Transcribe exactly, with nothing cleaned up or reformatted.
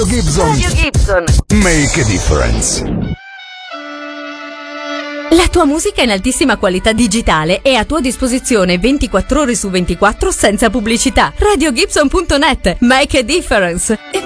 Gibson. Radio Gibson. Make a difference. La tua musica in altissima qualità digitale è a tua disposizione ventiquattro ore su ventiquattro senza pubblicità. radio gibson punto net. Make a difference.